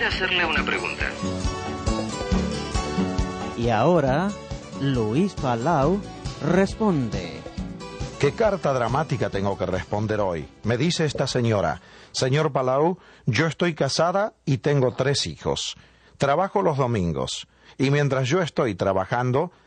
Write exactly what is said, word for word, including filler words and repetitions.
quisiera hacerle una pregunta. Y ahora, Luis Palau responde. ¿Qué carta dramática tengo que responder hoy? Me dice esta señora: señor Palau, yo estoy casada y tengo tres hijos. Trabajo los domingos. Y mientras yo estoy trabajando,